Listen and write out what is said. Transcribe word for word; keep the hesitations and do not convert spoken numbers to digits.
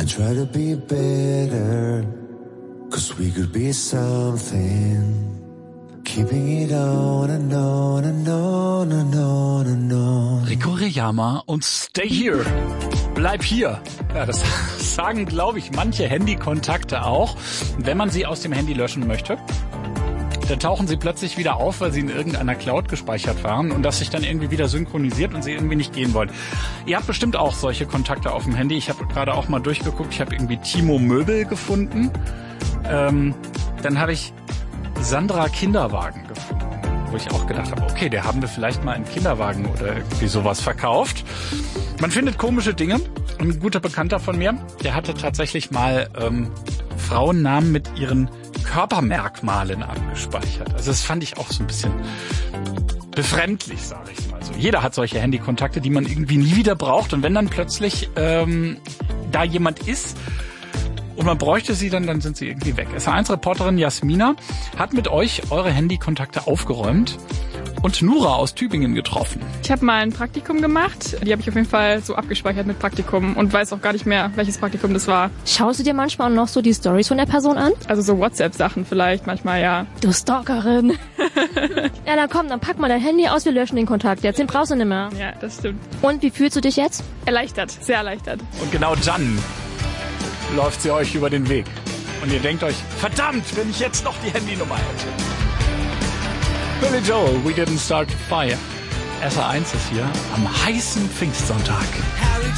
try to be better, 'cause we could be something. Keeping it on and on and on and on and on. Rico Reyama und Stay Here. Bleib hier. Ja, das sagen, glaube ich, manche Handykontakte auch. Wenn man sie aus dem Handy löschen möchte, dann tauchen sie plötzlich wieder auf, weil sie in irgendeiner Cloud gespeichert waren und das sich dann irgendwie wieder synchronisiert und sie irgendwie nicht gehen wollen. Ihr habt bestimmt auch solche Kontakte auf dem Handy. Ich habe gerade auch mal durchgeguckt. Ich habe irgendwie Timo Möbel gefunden. Ähm, dann habe ich Sandra Kinderwagen gefunden, wo ich auch gedacht habe, okay, der haben wir vielleicht mal einen Kinderwagen oder irgendwie sowas verkauft. Man findet komische Dinge. Ein guter Bekannter von mir, der hatte tatsächlich mal ähm, Frauennamen mit ihren Körpermerkmalen abgespeichert. Also das fand ich auch so ein bisschen befremdlich, sage ich mal so. Jeder hat solche Handykontakte, die man irgendwie nie wieder braucht. Und wenn dann plötzlich ähm, da jemand ist, und man bräuchte sie dann, dann sind sie irgendwie weg. S A eins Reporterin Jasmina hat mit euch eure Handykontakte aufgeräumt und Nura aus Tübingen getroffen. Ich habe mal ein Praktikum gemacht. Die habe ich auf jeden Fall so abgespeichert mit Praktikum und weiß auch gar nicht mehr, welches Praktikum das war. Schaust du dir manchmal noch so die Storys von der Person an? Also so WhatsApp-Sachen vielleicht, manchmal ja. Du Stalkerin. Ja, dann komm, dann pack mal dein Handy aus, wir löschen den Kontakt. Jetzt den brauchst du nicht mehr. Ja, das stimmt. Und wie fühlst du dich jetzt? Erleichtert, sehr erleichtert. Und genau dann läuft sie euch über den Weg. Und ihr denkt euch, verdammt, wenn ich jetzt noch die Handynummer hätte. Billy Joel, We Didn't Start the Fire. S A eins ist hier am heißen Pfingstsonntag. Harry